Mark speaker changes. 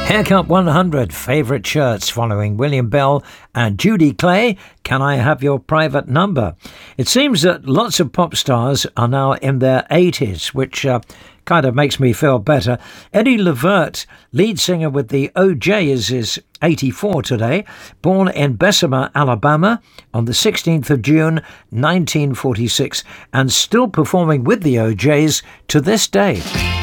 Speaker 1: Haircut 100 favourite shirts following William Bell and Judy Clay. Can I have your private number? It seems that lots of pop stars are now in their 80s, which kind of makes me feel better. Eddie Levert, lead singer with the O'Jays, is 84 today, born in Bessemer, Alabama on the 16th of June 1946 and still performing with the O'Jays to this day.